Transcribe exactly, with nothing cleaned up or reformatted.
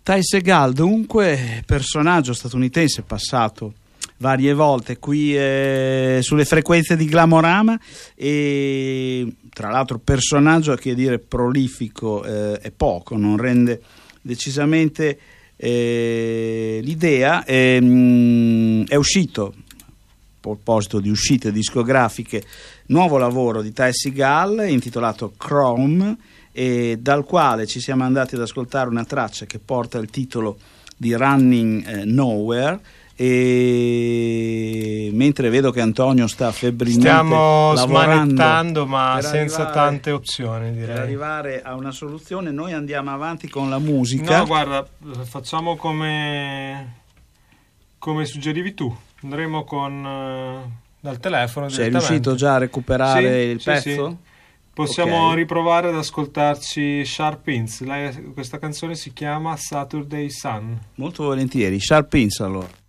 Ty Segall, dunque, personaggio statunitense passato varie volte qui eh, sulle frequenze di Glamorama, e tra l'altro personaggio che dire prolifico eh, è poco, non rende decisamente eh, l'idea. eh, mh, è uscito, a proposito di uscite discografiche, nuovo lavoro di Ty Segall intitolato Chrome, e dal quale ci siamo andati ad ascoltare una traccia che porta il titolo di Running eh, Nowhere. E mentre vedo che Antonio sta febbrilmente stiamo lavorando smanettando, ma senza arrivare, tante opzioni, direi, per arrivare a una soluzione, noi andiamo avanti con la musica. No, guarda, facciamo come come suggerivi tu, andremo con uh, dal telefono. Sei riuscito già a recuperare sì, il sì, pezzo? Sì. Possiamo okay. riprovare ad ascoltarci Sharp Pins. Lei, questa canzone si chiama Saturday Sun. Molto volentieri, Sharp Pins allora.